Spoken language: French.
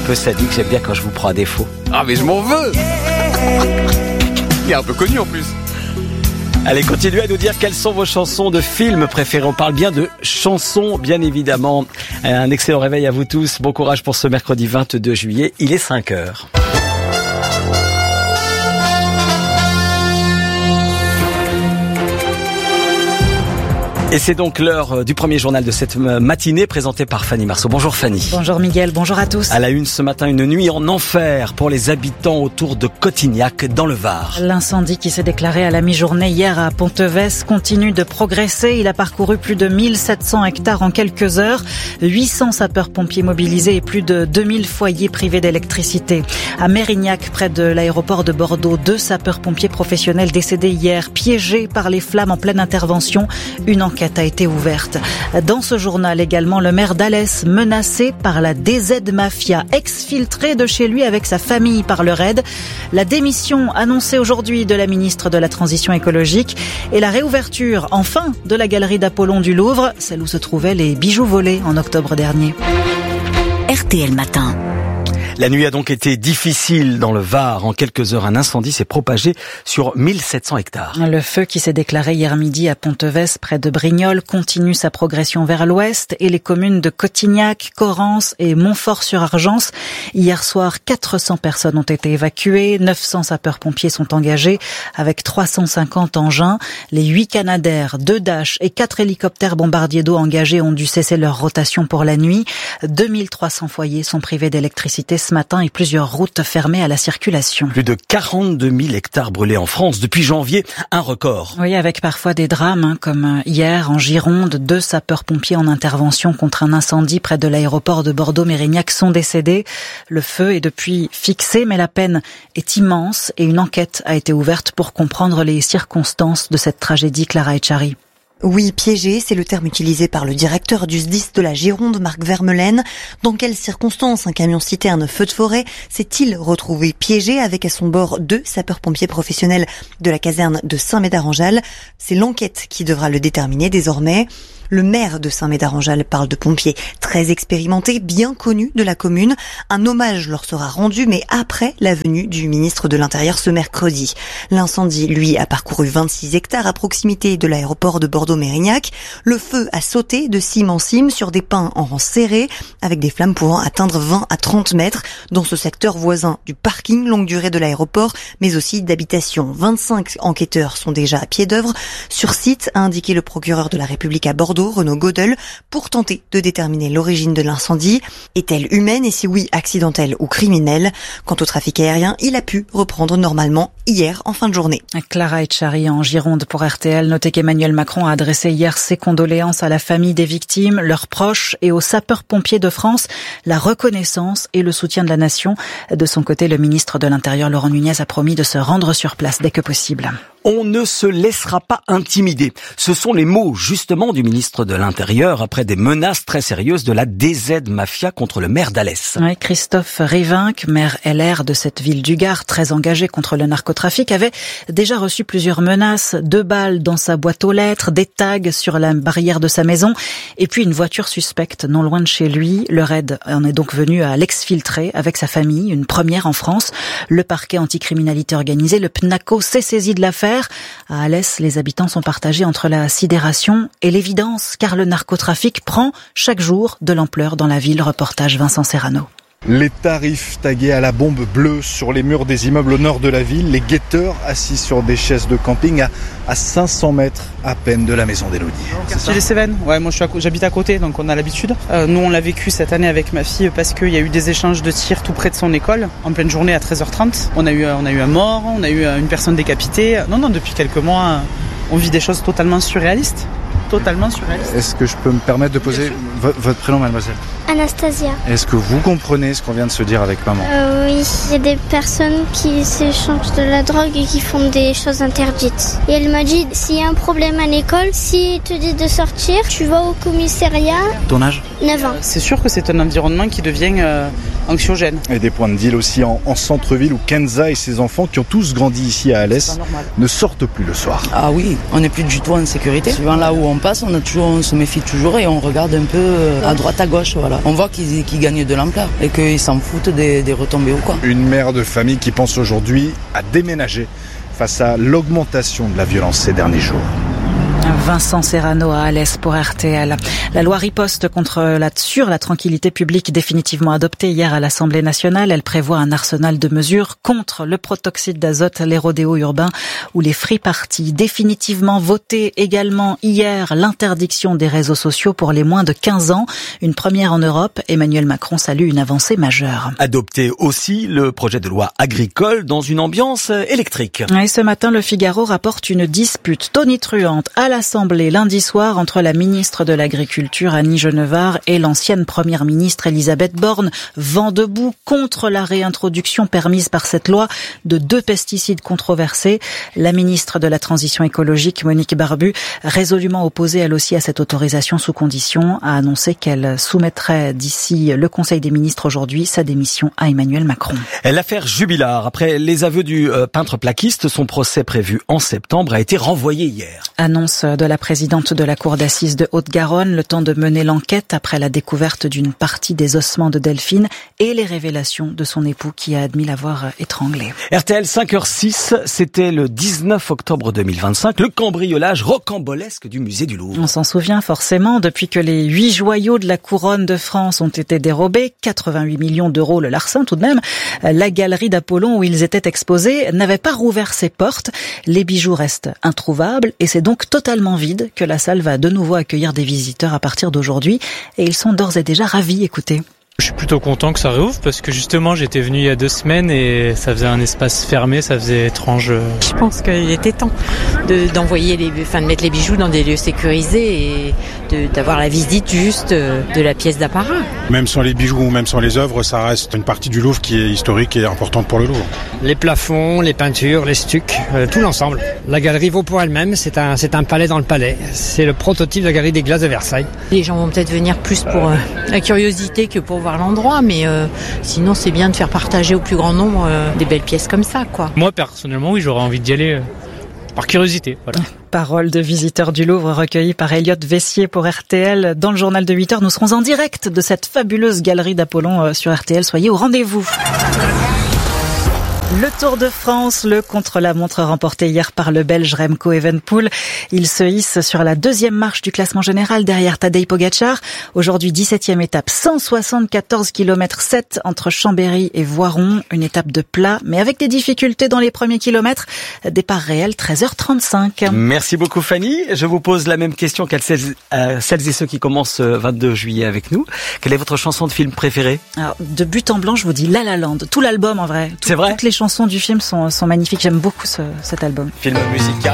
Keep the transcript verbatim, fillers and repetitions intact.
peu sadique, j'aime bien quand je vous prends à défaut. Ah mais je m'en veux. Il est un peu connu en plus. Allez, continuez à nous dire quelles sont vos chansons de films préférées. On parle bien de chansons, bien évidemment. Un excellent réveil à vous tous. Bon courage pour ce mercredi vingt-deux juillet. Il est cinq heures. Et c'est donc l'heure du premier journal de cette matinée présenté par Fanny Marceau. Bonjour Fanny. Bonjour Miguel, bonjour à tous. À la une ce matin, une nuit en enfer pour les habitants autour de Cotignac dans le Var. L'incendie qui s'est déclaré à la mi-journée hier à Pontevès continue de progresser. Il a parcouru plus de mille sept cents hectares en quelques heures. huit cents sapeurs-pompiers mobilisés et plus de deux mille foyers privés d'électricité. À Mérignac, près de l'aéroport de Bordeaux, deux sapeurs-pompiers professionnels décédés hier, piégés par les flammes en pleine intervention. Une enquête a été ouverte. Dans ce journal également, le maire d'Alès menacé par la D Z Mafia, exfiltré de chez lui avec sa famille par le raid. La démission annoncée aujourd'hui de la ministre de la Transition écologique et la réouverture enfin de la galerie d'Apollon du Louvre, celle où se trouvaient les bijoux volés en octobre dernier. R T L Matin. La nuit a donc été difficile dans le Var. En quelques heures, un incendie s'est propagé sur mille sept cents hectares. Le feu qui s'est déclaré hier midi à Pontevès, près de Brignoles, continue sa progression vers l'ouest et les communes de Cotignac, Correns et Montfort-sur-Argence. Hier soir, quatre cents personnes ont été évacuées, neuf cents sapeurs-pompiers sont engagés avec trois cent cinquante engins. Les huit Canadair, deux Dash et quatre hélicoptères bombardiers d'eau engagés ont dû cesser leur rotation pour la nuit. deux mille trois cents foyers sont privés d'électricité ce matin et plusieurs routes fermées à la circulation. Plus de quarante-deux mille hectares brûlés en France depuis janvier, un record. Oui, avec parfois des drames, hein, comme hier en Gironde, deux sapeurs-pompiers en intervention contre un incendie près de l'aéroport de Bordeaux-Mérignac sont décédés. Le feu est depuis fixé, mais la peine est immense et une enquête a été ouverte pour comprendre les circonstances de cette tragédie. Clara Etchari. Oui, piégé, c'est le terme utilisé par le directeur du S D I S de la Gironde, Marc Vermeulen. Dans quelles circonstances un camion citerne feu de forêt s'est-il retrouvé piégé avec à son bord deux sapeurs-pompiers professionnels de la caserne de Saint-Médard-en-Jalles? C'est l'enquête qui devra le déterminer désormais. Le maire de Saint-Médard-en-Jalles parle de pompiers très expérimentés, bien connus de la commune. Un hommage leur sera rendu, mais après la venue du ministre de l'Intérieur ce mercredi. L'incendie, lui, a parcouru vingt-six hectares à proximité de l'aéroport de Bordeaux-Mérignac. Le feu a sauté de cime en cime sur des pins en rang serré, avec des flammes pouvant atteindre vingt à trente mètres dans ce secteur voisin du parking longue durée de l'aéroport, mais aussi d'habitation. vingt-cinq enquêteurs sont déjà à pied d'œuvre sur site, a indiqué le procureur de la République à Bordeaux, Renaud Godel, pour tenter de déterminer l'origine de l'incendie. Est-elle humaine et si oui, accidentelle ou criminelle? Quant au trafic aérien, il a pu reprendre normalement hier en fin de journée. Clara Etchari en Gironde pour R T L. Notez qu'Emmanuel Macron a adressé hier ses condoléances à la famille des victimes, leurs proches et aux sapeurs-pompiers de France. La reconnaissance et le soutien de la nation. De son côté, le ministre de l'Intérieur, Laurent Nunez, a promis de se rendre sur place dès que possible. On ne se laissera pas intimider. Ce sont les mots, justement, du ministre de l'Intérieur après des menaces très sérieuses de la D Z Mafia contre le maire d'Alès. Oui, Christophe Rivinc, maire L R de cette ville du Gard, très engagé contre le narcotrafic, avait déjà reçu plusieurs menaces, deux balles dans sa boîte aux lettres, des tags sur la barrière de sa maison, et puis une voiture suspecte non loin de chez lui. Le raid en est donc venu à l'exfiltrer avec sa famille, une première en France. Le parquet anticriminalité organisée, le P N A C O, s'est saisi de l'affaire. À Alès, les habitants sont partagés entre la sidération et l'évidence, car le narcotrafic prend chaque jour de l'ampleur dans la ville. Reportage Vincent Serrano. Les tarifs tagués à la bombe bleue sur les murs des immeubles au nord de la ville, les guetteurs assis sur des chaises de camping à, à cinq cents mètres à peine de la maison d'Élodie. Quartier des Cévennes, ouais, moi je suis à, j'habite à côté donc on a l'habitude. Euh, nous on l'a vécu cette année avec ma fille parce qu'il y a eu des échanges de tirs tout près de son école, en pleine journée à treize heures trente. On a eu, on a eu un mort, on a eu une personne décapitée. Non, non, depuis quelques mois, on vit des choses totalement surréalistes. Totalement surréaliste. Est-ce que je peux me permettre de poser v- votre prénom, mademoiselle? Anastasia. Est-ce que vous comprenez ce qu'on vient de se dire avec maman? Euh, oui, il y a des personnes qui s'échangent de la drogue et qui font des choses interdites. Et elle m'a dit, s'il y a un problème à l'école, s'ils te disent de sortir, tu vas au commissariat. Ton âge? neuf ans. C'est sûr que c'est un environnement qui devient euh, anxiogène. Et des points de deal aussi en, en centre-ville où Kenza et ses enfants, qui ont tous grandi ici à Alès, ne sortent plus le soir. Ah oui, on n'est plus du tout en sécurité. Suivant là où on passe, on, a toujours, on se méfie toujours et on regarde un peu à droite à gauche. Voilà. On voit qu'ils, qu'ils gagnent de l'ampleur et qu'ils s'en foutent des, des retombées ou quoi. Une mère de famille qui pense aujourd'hui à déménager face à l'augmentation de la violence ces derniers jours. Vincent Serrano à Alès pour R T L. La loi riposte contre la, sur la tranquillité publique définitivement adoptée hier à l'Assemblée nationale. Elle prévoit un arsenal de mesures contre le protoxyde d'azote, les rodéos urbains ou les free parties. Définitivement votée également hier l'interdiction des réseaux sociaux pour les moins de quinze ans. Une première en Europe. Emmanuel Macron salue une avancée majeure. Adopté aussi le projet de loi agricole dans une ambiance électrique. Et ce matin, le Figaro rapporte une dispute tonitruante à l'Assemblée lundi soir entre la ministre de l'Agriculture Annie Genevard et l'ancienne première ministre Elisabeth Borne, vent debout contre la réintroduction permise par cette loi de deux pesticides controversés. La ministre de la Transition écologique Monique Barbu, résolument opposée elle aussi à cette autorisation sous condition, a annoncé qu'elle soumettrait d'ici le Conseil des ministres aujourd'hui sa démission à Emmanuel Macron. L'affaire Jubilard, après les aveux du peintre plaquiste, son procès prévu en septembre a été renvoyé hier. Annonce de la présidente de la cour d'assises de Haute-Garonne, le temps de mener l'enquête après la découverte d'une partie des ossements de Delphine et les révélations de son époux qui a admis l'avoir étranglée. R T L cinq heures six, c'était le dix-neuf octobre deux mille vingt-cinq, le cambriolage rocambolesque du musée du Louvre. On s'en souvient forcément, depuis que les huit joyaux de la couronne de France ont été dérobés, quatre-vingt-huit millions d'euros le larcin tout de même, la galerie d'Apollon où ils étaient exposés n'avait pas rouvert ses portes. Les bijoux restent introuvables et c'est donc totalement vide que la salle va de nouveau accueillir des visiteurs à partir d'aujourd'hui et ils sont d'ores et déjà ravis. Écoutez. Je suis plutôt content que ça réouvre parce que justement j'étais venu il y a deux semaines et ça faisait un espace fermé, ça faisait étrange. Je pense qu'il était temps de, d'envoyer les, enfin de mettre les bijoux dans des lieux sécurisés et de, d'avoir la visite juste de la pièce d'apparat. Même sans les bijoux ou même sans les œuvres, ça reste une partie du Louvre qui est historique et importante pour le Louvre. Les plafonds, les peintures, les stucs, euh, tout l'ensemble. La galerie vaut pour elle-même, c'est un, c'est un palais dans le palais. C'est le prototype de la galerie des glaces de Versailles. Les gens vont peut-être venir plus pour euh, la curiosité que pour voir l'endroit, mais euh, sinon c'est bien de faire partager au plus grand nombre euh, des belles pièces comme ça, quoi. Moi personnellement, oui, j'aurais envie d'y aller euh, par curiosité. Voilà. Parole de visiteurs du Louvre recueillie par Elliot Vessier pour R T L. Dans le journal de huit heures, nous serons en direct de cette fabuleuse galerie d'Apollon euh, sur R T L. Soyez au rendez-vous. Le Tour de France, le contre-la-montre remporté hier par le Belge Remco Evenepoel. Il se hisse sur la deuxième marche du classement général derrière Tadej Pogačar. Aujourd'hui, dix-septième étape, cent soixante-quatorze kilomètres sept entre Chambéry et Voiron. Une étape de plat, mais avec des difficultés dans les premiers kilomètres. Départ réel, treize heures trente-cinq. Merci beaucoup Fanny. Je vous pose la même question qu'à celles, euh, celles et ceux qui commencent vingt-deux juillet avec nous. Quelle est votre chanson de film préférée? Alors, de but en blanc, je vous dis La La Land. Tout l'album en vrai. Tout, C'est vrai? Toutes les chansons du film sont, sont magnifiques. J'aime beaucoup ce, cet album. Film musical.